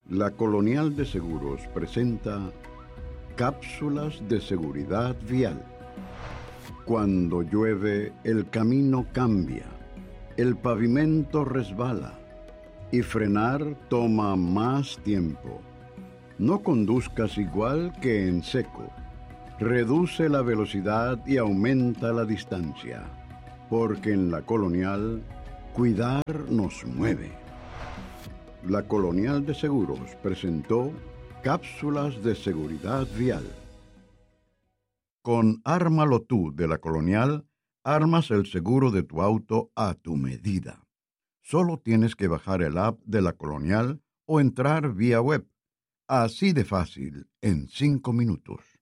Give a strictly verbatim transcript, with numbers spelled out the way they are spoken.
La Colonial de Seguros presenta cápsulas de seguridad vial. Cuando llueve, el camino cambia, el pavimento resbala y frenar toma más tiempo. No conduzcas igual que en seco. Reduce la velocidad y aumenta la distancia, porque en la Colonial, cuidar nos mueve. La Colonial de Seguros presentó cápsulas de seguridad vial. Con Ármalo Tú de la Colonial, armas el seguro de tu auto a tu medida. Solo tienes que bajar el app de la Colonial o entrar vía web. Así de fácil, en cinco minutos.